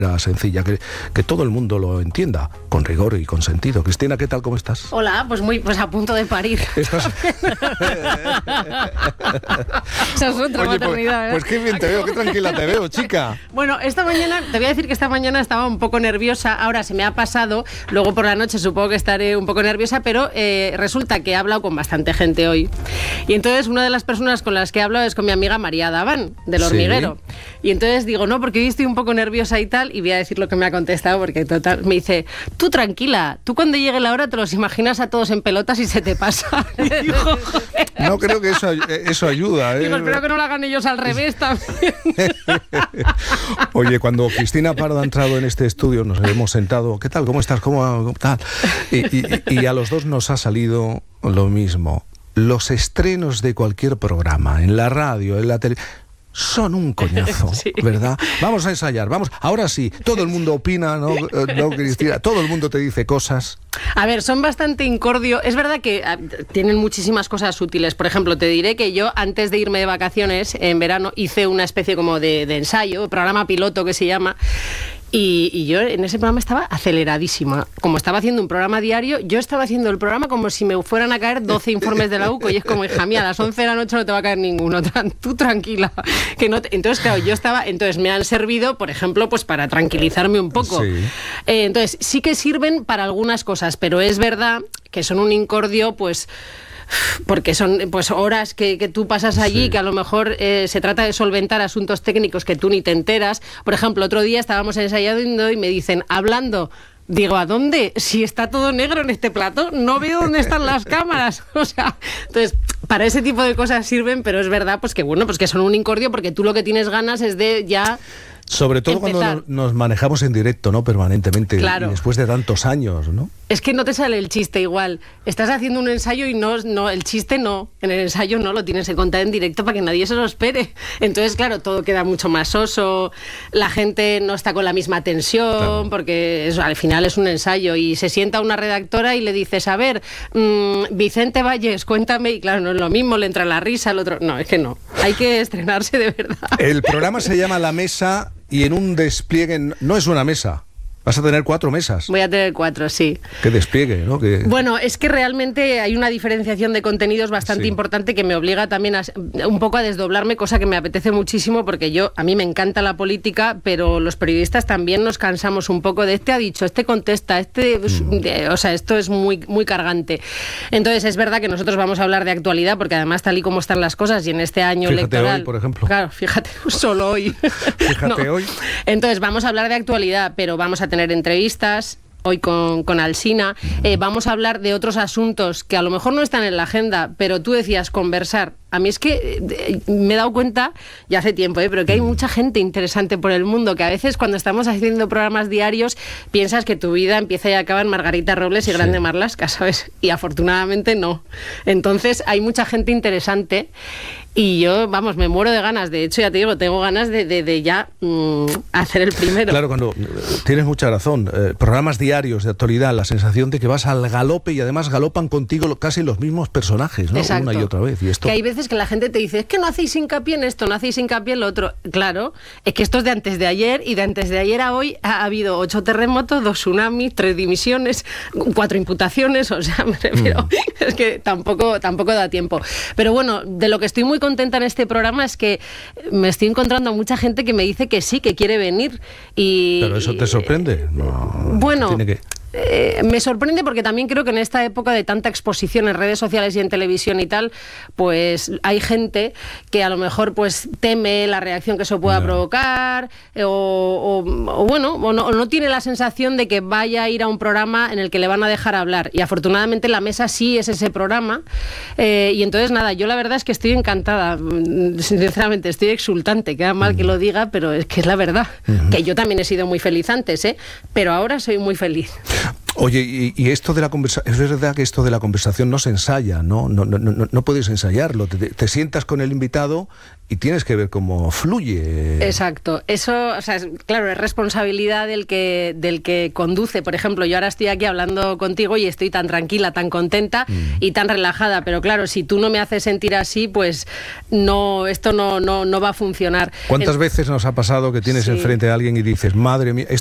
sencilla, que todo el mundo lo entienda, con rigor y con sentido. Cristina, ¿qué tal? ¿Cómo estás? Hola, pues a punto de parir. ¿Estás? Esa es otra maternidad, pues qué bien te veo, qué tranquila te veo, chica. Bueno, esta mañana, te voy a decir que esta mañana estaba un poco nerviosa, ahora se me ha pasado, luego por la noche supongo que estaré un poco nerviosa, pero resulta que he hablado con bastante gente hoy. Y entonces una de las personas con las que he hablado es con mi amiga María Daván, del Hormiguero. Sí. Y entonces digo, no, porque hoy estoy un poco nerviosa y tal, y voy a decir lo que me ha contestado, porque total, me dice, tú tranquila, tú cuando llegue la hora te los imaginas a todos en pelotas y se te pasa. Y digo, no creo que eso ayuda. Digo, espero que no lo hagan ellos al revés también. Oye, cuando Cristina Pardo ha entrado en este estudio, nos hemos sentado, ¿qué tal? ¿Cómo estás? ¿Cómo tal? Y a los dos nos ha salido lo mismo. Los estrenos de cualquier programa, en la radio, en la televisión, son un coñazo, sí. ¿Verdad? Vamos a ensayar, vamos. Ahora sí, todo el mundo opina, ¿no, Cristina? Todo el mundo te dice cosas. A ver, son bastante incordio. Es verdad que tienen muchísimas cosas útiles. Por ejemplo, te diré que yo, antes de irme de vacaciones, en verano, hice una especie como de ensayo, programa piloto que se llama. Y yo en ese programa estaba aceleradísima. Como estaba haciendo un programa diario, yo estaba haciendo el programa como si me fueran a caer 12 informes de la UCO, y es como, hija mía, a las 11 de la noche no te va a caer ninguno. Tú tranquila. Que no Entonces, claro, entonces me han servido, por ejemplo, pues para tranquilizarme un poco. Sí. Entonces, sí que sirven para algunas cosas, pero es verdad que son un incordio, pues... porque son pues horas que tú pasas allí, sí. Que a lo mejor se trata de solventar asuntos técnicos que tú ni te enteras. Por ejemplo, otro día estábamos ensayando y me dicen, hablando... Digo, ¿a dónde? Si está todo negro en este plato, no veo dónde están las cámaras. O sea, entonces, para ese tipo de cosas sirven, pero es verdad, pues que bueno, pues que son un incordio, porque tú lo que tienes ganas es de ya... Sobre todo empezar. Cuando nos manejamos en directo, ¿no? Permanentemente. Claro. Y después de tantos años, ¿no? Es que no te sale el chiste igual. Estás haciendo un ensayo y no el chiste no. En el ensayo no, lo tienes que contar en directo para que nadie se lo espere. Entonces, claro, todo queda mucho más soso. La gente no está con la misma tensión, claro. Porque eso, al final es un ensayo. Y se sienta una redactora y le dices, a ver, Vicente Valles, cuéntame. Y claro, no es lo mismo, le entra la risa, el otro... No, es que no. Hay que estrenarse de verdad. El programa se llama La Mesa... Y en un despliegue, no es una mesa, vas a tener 4 mesas. Voy a tener 4, sí. Qué despliegue, ¿no? Bueno, es que realmente hay una diferenciación de contenidos bastante importante que me obliga también un poco a desdoblarme, cosa que me apetece muchísimo, porque a mí me encanta la política, pero los periodistas también nos cansamos un poco de este ha dicho, este contesta, o sea, esto es muy, muy cargante. Entonces es verdad que nosotros vamos a hablar de actualidad, porque además tal y como están las cosas y en este año electoral... Hoy, por ejemplo. Claro, fíjate, solo hoy. Fíjate hoy. Entonces vamos a hablar de actualidad, pero vamos a tener entrevistas hoy con Alsina, vamos a hablar de otros asuntos que a lo mejor no están en la agenda, pero tú decías conversar. A mí es que me he dado cuenta, ya hace tiempo, pero que hay mucha gente interesante por el mundo, que a veces cuando estamos haciendo programas diarios piensas que tu vida empieza y acaba en Margarita Robles y Grande Marlaska, ¿sabes? Y afortunadamente no. Entonces hay mucha gente interesante y yo, vamos, me muero de ganas. De hecho, ya te digo, tengo ganas de ya hacer el primero. Claro, cuando tienes mucha razón. Programas diarios de actualidad, la sensación de que vas al galope y además galopan contigo casi los mismos personajes, ¿no? Exacto. Una y otra vez. Y esto... Que hay veces que la gente te dice, es que no hacéis hincapié en esto, no hacéis hincapié en lo otro. Claro, es que esto es de antes de ayer, y de antes de ayer a hoy ha habido 8 terremotos, 2 tsunamis, 3 dimisiones, 4 imputaciones, o sea, me refiero, es que tampoco da tiempo. Pero bueno, de lo que estoy muy contenta en este programa es que me estoy encontrando a mucha gente que me dice que sí, que quiere venir. ¿Pero eso te sorprende? No, bueno... Tiene que... Me sorprende porque también creo que en esta época de tanta exposición en redes sociales y en televisión y tal, pues hay gente que a lo mejor pues teme la reacción que eso pueda provocar o no tiene la sensación de que vaya a ir a un programa en el que le van a dejar hablar, y afortunadamente La Mesa sí es ese programa, y entonces nada, yo la verdad es que estoy encantada, sinceramente estoy exultante, queda mal que lo diga, pero es que es la verdad, que yo también he sido muy feliz antes, pero ahora soy muy feliz. Oye, y esto de la conversación, es verdad que esto de la conversación no se ensaya, ¿no? No puedes ensayarlo. Te sientas con el invitado y tienes que ver cómo fluye. Exacto. Eso, o sea, claro, es responsabilidad del que conduce. Por ejemplo, yo ahora estoy aquí hablando contigo y estoy tan tranquila, tan contenta y tan relajada. Pero claro, si tú no me haces sentir así, pues esto no va a funcionar. ¿Cuántas veces nos ha pasado que tienes enfrente a alguien y dices, madre mía,